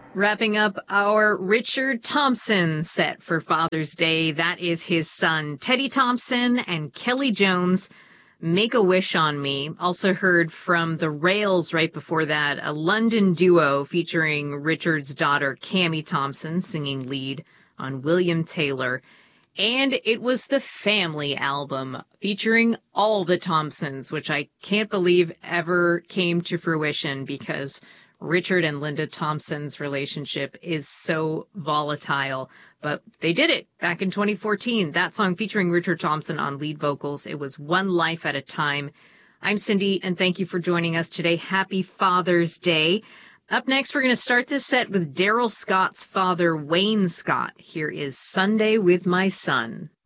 Wrapping up our Richard Thompson set for Father's Day. That is his son, Teddy Thompson, and Kelly Jones. Make a Wish on Me. Also heard from the Rails right before that, a London duo featuring Richard's daughter, Cammie Thompson, singing lead on William Taylor. And it was the Family album featuring all the Thompsons, which I can't believe ever came to fruition because Richard and Linda Thompson's relationship is so volatile. But they did it back in 2014. That song featuring Richard Thompson on lead vocals. It was One Life at a Time. I'm Cindy, and thank you for joining us today. Happy Father's Day. Up next, we're going to start this set with Daryl Scott's father, Wayne Scott. Here is Sunday with My Son.